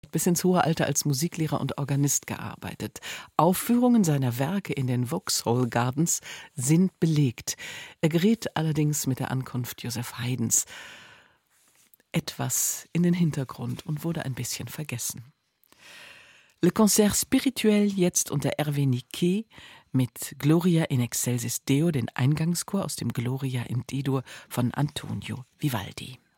Bis ins hohe Alter als Musiklehrer und Organist gearbeitet. Aufführungen seiner Werke in den Vauxhall Gardens sind belegt. Er gerät allerdings mit der Ankunft Joseph Haydns etwas in den Hintergrund und wurde ein bisschen vergessen. Le Concert Spirituel jetzt unter Hervé Niquet mit Gloria in Excelsis Deo, den Eingangschor aus dem Gloria in D-Dur von Antonio Vivaldi.